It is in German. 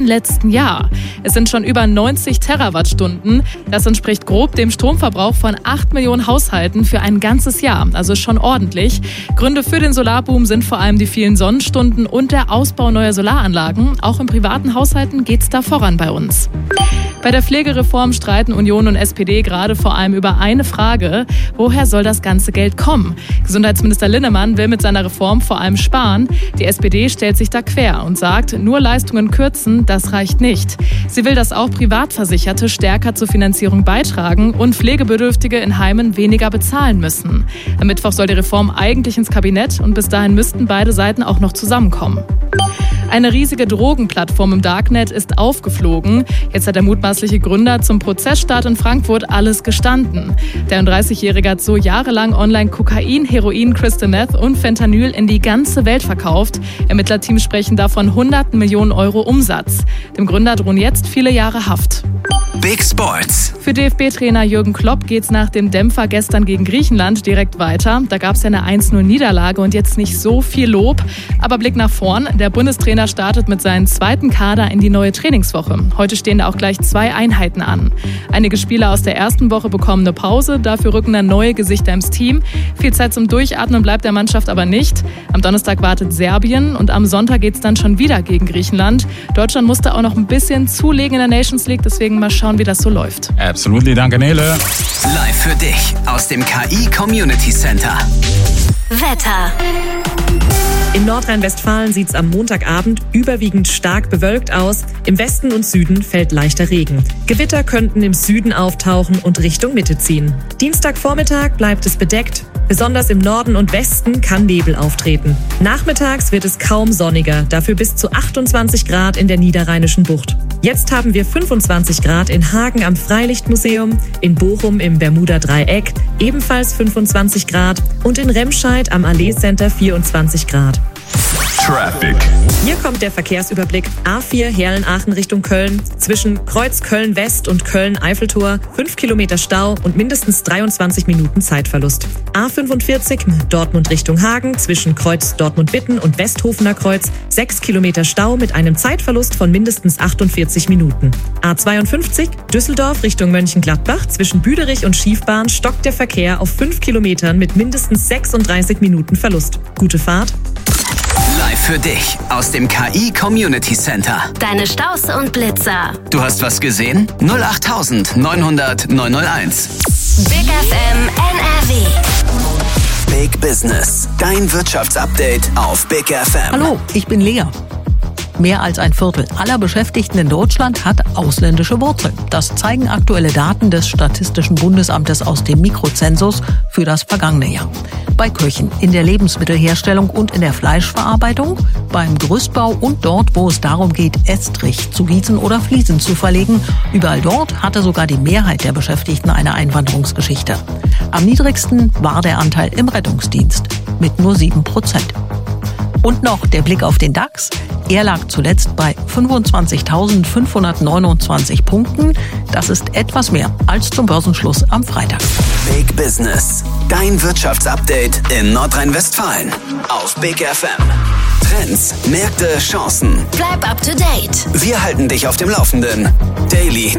letzten Jahr. Es sind schon über 90 Terawattstunden. Das entspricht grob dem Stromverbrauch von 8 Millionen Haushalten für ein ganzes Jahr. Also schon ordentlich. Gründe für den Solarboom sind vor allem die vielen Sonnenstunden und der Ausbau neuer Solaranlagen. Auch in privaten Haushalten geht es da voran bei uns. Bei der Pflegereform streiten Union und SPD gerade vor allem über eine Frage: Woher soll das ganze Geld kommen? Gesundheitsminister Linnemann will mit seiner Reform vor allem sparen. Die SPD stellt sich da quer und sagt, nur Leistungen kürzen, das reicht nicht. Sie will, dass auch Privatversicherte stärker zur Finanzierung beitragen und Pflegebedürftige in Heimen weniger bezahlen müssen. Am Mittwoch soll die Reform eigentlich ins Kabinett und bis dahin müssten beide Seiten auch noch zusammenkommen. Eine riesige Drogenplattform im Darknet ist aufgeflogen. Jetzt hat der mutmaßliche Gründer zum Prozessstart in Frankfurt alles gestanden. Der 31-Jährige hat so jahrelang online Kokain, Heroin, Crystal Meth und Fentanyl in die ganze Welt verkauft. Ermittlerteams sprechen davon hunderten Millionen Euro Umsatz. Dem Gründer drohen jetzt viele Jahre Haft. Big Sports. Für DFB-Trainer Jürgen Klopp geht's nach dem Dämpfer gestern gegen Griechenland direkt weiter. Da gab's ja eine 1-0-Niederlage und jetzt nicht so viel Lob. Aber Blick nach vorn. Der Bundestrainer startet mit seinem zweiten Kader in die neue Trainingswoche. Heute stehen da auch gleich 2 Einheiten an. Einige Spieler aus der ersten Woche bekommen eine Pause. Dafür rücken dann neue Gesichter ins Team. Viel Zeit zum Durchatmen bleibt der Mannschaft aber nicht. Am Donnerstag wartet Serbien und am Sonntag geht's dann schon wieder gegen Griechenland. Deutschland musste auch noch ein bisschen zulegen in der Nations League. Deswegen mal schauen, wie das so läuft. Absolutely, danke Nele. Live für dich aus dem KI Community Center. Wetter. In Nordrhein-Westfalen sieht es am Montagabend überwiegend stark bewölkt aus. Im Westen und Süden fällt leichter Regen. Gewitter könnten im Süden auftauchen und Richtung Mitte ziehen. Dienstagvormittag bleibt es bedeckt. Besonders im Norden und Westen kann Nebel auftreten. Nachmittags wird es kaum sonniger, dafür bis zu 28 Grad in der Niederrheinischen Bucht. Jetzt haben wir 25 Grad in Hagen am Freilichtmuseum, in Bochum im Bermuda-Dreieck ebenfalls 25 Grad und in Remscheid am Allee-Center 24 Grad. Traffic. Hier kommt der Verkehrsüberblick. A4 Herlen-Aachen Richtung Köln. Zwischen Kreuz Köln-West und Köln-Eiffeltor 5 Kilometer Stau und mindestens 23 Minuten Zeitverlust. A45 Dortmund Richtung Hagen. Zwischen Kreuz Dortmund-Bitten und Westhofener Kreuz 6 Kilometer Stau mit einem Zeitverlust von mindestens 48 Minuten. A52 Düsseldorf Richtung Mönchengladbach. Zwischen Büderich und Schiefbahn stockt der Verkehr auf 5 Kilometern mit mindestens 36 Minuten Verlust. Gute Fahrt. Live für dich aus dem KI Community Center. Deine Staus und Blitzer. Du hast was gesehen? 08000 900 901. Big FM NRW. Big Business. Dein Wirtschaftsupdate auf Big FM. Hallo, ich bin Lea. Mehr als ein Viertel aller Beschäftigten in Deutschland hat ausländische Wurzeln. Das zeigen aktuelle Daten des Statistischen Bundesamtes aus dem Mikrozensus für das vergangene Jahr. Bei Köchen, in der Lebensmittelherstellung und in der Fleischverarbeitung, beim Gerüstbau und dort, wo es darum geht, Estrich zu gießen oder Fliesen zu verlegen. Überall dort hatte sogar die Mehrheit der Beschäftigten eine Einwanderungsgeschichte. Am niedrigsten war der Anteil im Rettungsdienst mit nur 7%. Und noch der Blick auf den DAX. Er lag zuletzt bei 25.529 Punkten. Das ist etwas mehr als zum Börsenschluss am Freitag. Big Business. Dein Wirtschaftsupdate in Nordrhein-Westfalen auf Big FM. Trends, Märkte, Chancen. Bleib up to date. Wir halten dich auf dem Laufenden. Daily